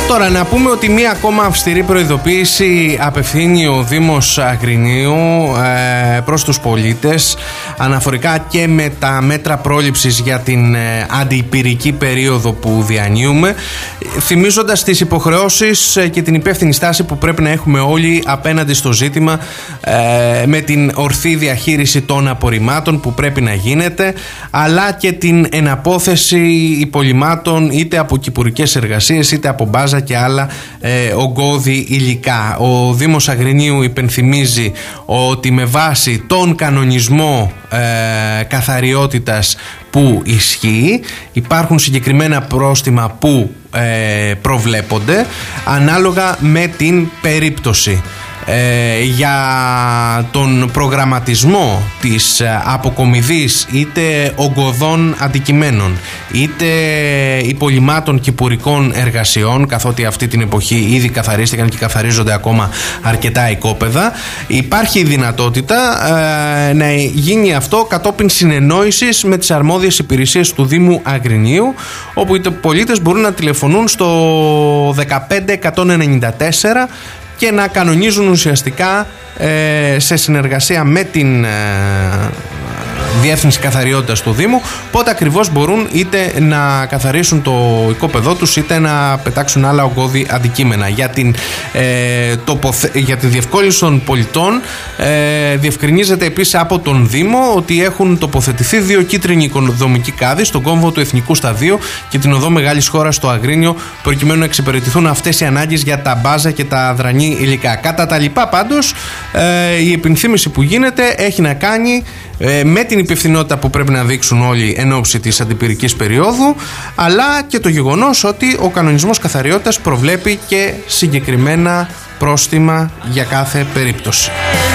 Τώρα να πούμε ότι μία ακόμα αυστηρή προειδοποίηση απευθύνει ο Δήμος Αγρινίου προς τους πολίτες αναφορικά και με τα μέτρα πρόληψης για την αντιπυρική περίοδο που διανύουμε, θυμίζοντας τις υποχρεώσεις και την υπεύθυνη στάση που πρέπει να έχουμε όλοι απέναντι στο ζήτημα με την ορθή διαχείριση των απορριμμάτων που πρέπει να γίνεται, αλλά και την εναπόθεση υπολειμμάτων είτε από κυπουρικές εργασίες είτε από μπάζα και άλλα ογκώδη υλικά. Ο Δήμος Αγρινίου υπενθυμίζει ότι με βάση τον κανονισμό καθαριότητας που ισχύει υπάρχουν συγκεκριμένα πρόστιμα που προβλέπονται ανάλογα με την περίπτωση. Για τον προγραμματισμό της αποκομιδής είτε ογκωδών αντικειμένων είτε υπολειμμάτων κυπουρικών εργασιών, καθότι αυτή την εποχή ήδη καθαρίστηκαν και καθαρίζονται ακόμα αρκετά οικόπεδα, υπάρχει η δυνατότητα να γίνει αυτό κατόπιν συνεννόησης με τις αρμόδιες υπηρεσίες του Δήμου Αγρινίου, όπου οι πολίτες μπορούν να τηλεφωνούν στο 15194 και να κανονίζουν ουσιαστικά σε συνεργασία με την Διεύθυνση Καθαριότητας του Δήμου πότε ακριβώς μπορούν είτε να καθαρίσουν το οικόπεδό τους είτε να πετάξουν άλλα ογκώδη αντικείμενα. Για τη διευκόλυνση των πολιτών διευκρινίζεται επίσης από τον Δήμο ότι έχουν τοποθετηθεί 2 κίτρινοι οικοδομικοί κάδοι στον κόμβο του Εθνικού Σταδίου και την οδό Μεγάλης Χώρας στο Αγρίνιο, προκειμένου να εξυπηρετηθούν αυτές οι ανάγκες για τα μπάζα και τα αδρανή υλικά. Κατά τα λοιπά πάντως η επενθύμηση που γίνεται έχει να κάνει με την υπευθυνότητα που πρέπει να δείξουν όλοι εν ώψη της αντιπυρικής περίοδου, αλλά και το γεγονός ότι ο κανονισμός καθαριότητας προβλέπει και συγκεκριμένα πρόστιμα για κάθε περίπτωση.